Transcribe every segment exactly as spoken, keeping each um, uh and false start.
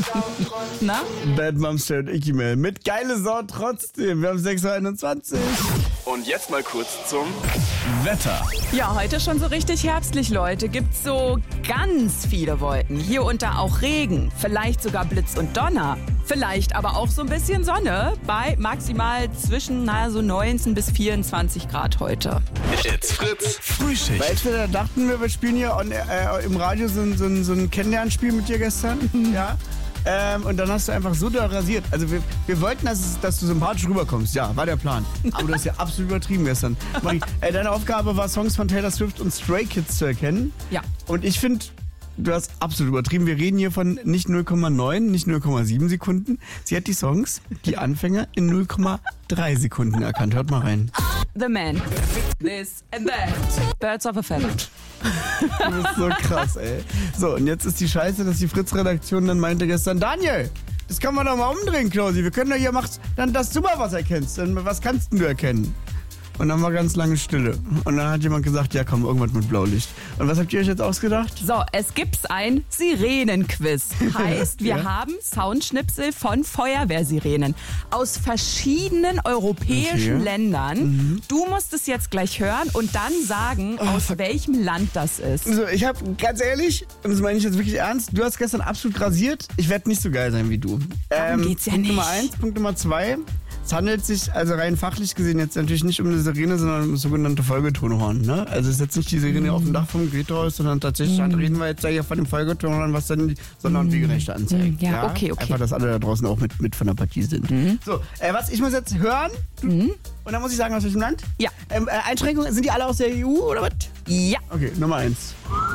Na? Bad Moms Show und Icky Mail mit geile Sau trotzdem. Wir haben sechs Uhr einundzwanzig. Und jetzt mal kurz zum Wetter. Ja, heute schon so richtig herbstlich, Leute. Gibt's so ganz viele Wolken. Hier und da auch Regen. Vielleicht sogar Blitz und Donner. Vielleicht aber auch so ein bisschen Sonne. Bei maximal zwischen, naja, so neunzehn bis vierundzwanzig Grad heute. It's Fritz Frühschicht. Weißt du, da dachten wir, wir spielen hier on, äh, im Radio so, ein- so, ein- so ein Kennenlernspiel mit dir gestern. Ja. Ähm, und dann hast du einfach so doll rasiert. Also wir, wir wollten, dass, es, dass du sympathisch rüberkommst. Ja, war der Plan. Aber du hast ja absolut übertrieben gestern. Marie, äh, deine Aufgabe war, Songs von Taylor Swift und Stray Kids zu erkennen. Ja. Und ich finde, du hast absolut übertrieben. Wir reden hier von nicht null Komma neun, nicht null Komma sieben Sekunden. Sie hat die Songs, die Anfänger, in null Komma drei Sekunden erkannt. Hört mal rein. The Man. This and that. Birds of a Feather. Du bist so krass, ey. So, und jetzt ist die Scheiße, dass die Fritz-Redaktion dann meinte gestern, Daniel, das kann man doch mal umdrehen, Klausi. Wir können doch hier machen, dann, dass du mal was erkennst. Dann, was kannst denn du erkennen? Und dann war ganz lange Stille. Und dann hat jemand gesagt, ja komm, irgendwas mit Blaulicht. Und was habt ihr euch jetzt ausgedacht? So, es gibt ein Sirenenquiz. Heißt, wir Ja. haben Soundschnipsel von Feuerwehrsirenen aus verschiedenen europäischen Okay. Ländern. Du musst es jetzt gleich hören und dann sagen, aus welchem Land das ist. So, ich hab, ganz ehrlich, und das meine ich jetzt wirklich ernst, du hast gestern absolut rasiert. Ich werde nicht so geil sein wie du. Darum geht's ja Punkt nicht. Nummer eins, Punkt Nummer zwei. Es handelt sich also rein fachlich gesehen jetzt natürlich nicht um eine Sirene, sondern um das sogenannte Folgetonhorn. Ne? Also es ist jetzt nicht die Sirene auf dem Dach vom Greta, sondern tatsächlich Mm. reden wir jetzt ja hier von dem Folgetonhorn, was dann die Sonder- und Wegerechte anzeigt. Mm. Ja, okay, okay. Einfach, dass alle da draußen auch mit, mit von der Partie sind. So, äh, was, ich muss jetzt hören du, und dann muss ich sagen, aus welchem Land? Ja. Ähm, äh, Einschränkungen, sind die alle aus der E U oder was? Ja. Okay, Nummer eins.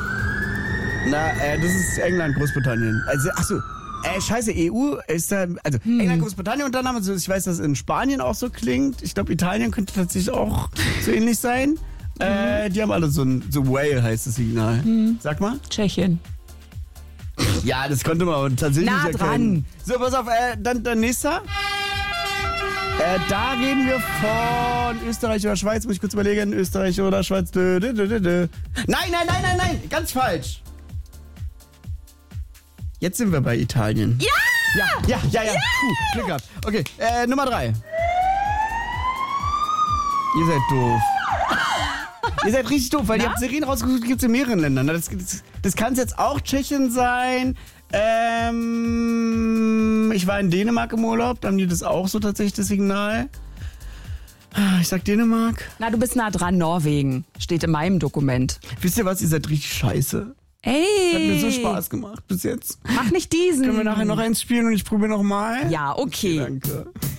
Na, äh, das ist England, Großbritannien. Also, ach so. Äh, scheiße, E U ist da, also England, Großbritannien und dann haben wir so, ich weiß, dass es in Spanien auch so klingt. Ich glaube, Italien könnte tatsächlich auch so ähnlich sein. Äh, die haben alle so ein, so Whale heißt das Signal. Sag mal. Tschechien. Ja, das konnte man aber tatsächlich Nah erkennen. So, pass auf, äh, dann, dann nächster. Äh, da reden wir von Österreich oder Schweiz, muss ich kurz überlegen. Österreich oder Schweiz. Dö, dö, dö, dö, dö. Nein, nein, nein, nein, nein, ganz falsch. Jetzt sind wir bei Italien. Ja! Ja, ja, ja, ja. Puh, Glück gehabt. Okay, äh, Nummer drei. Ihr seid doof. Ihr seid richtig doof, weil Na? ihr habt Serien rausgesucht, die gibt es in mehreren Ländern. Das, das, das kann es jetzt auch Tschechien sein. Ähm, ich war in Dänemark im Urlaub, da haben die das auch so tatsächlich, das Signal. Ich sag Dänemark. Na, du bist nah dran, Norwegen. Steht in meinem Dokument. Wisst ihr was, ihr seid richtig scheiße. Ey! Hat mir so Spaß gemacht bis jetzt. Mach nicht diesen. Können wir nachher noch eins spielen und ich probiere noch mal? Ja, okay. Danke.